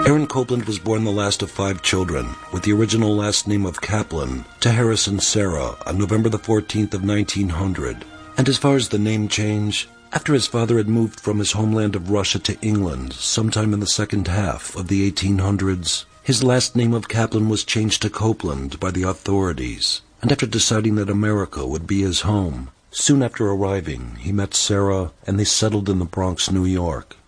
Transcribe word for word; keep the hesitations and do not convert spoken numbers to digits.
Aaron Copland was born the last of five children, with the original last name of Kaplan, to Harris and Sarah on November the fourteenth of nineteen hundred. And as far as the name change, after his father had moved from his homeland of Russia to England sometime in the second half of the eighteen hundreds, his last name of Kaplan was changed to Copland by the authorities. And after deciding that America would be his home, soon after arriving, he met Sarah and they settled in the Bronx, New York.